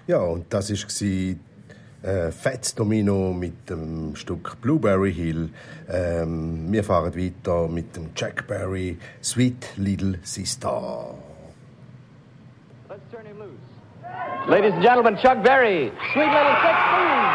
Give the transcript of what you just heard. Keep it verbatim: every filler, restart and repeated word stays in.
Ja, und das war äh, Fats Domino mit dem Stück Blueberry Hill. Ähm, wir fahren weiter mit dem Jack Berry, Sweet Little Sister. Let's turn him loose. Ladies and gentlemen, Chuck Berry, Sweet Little Sixteen.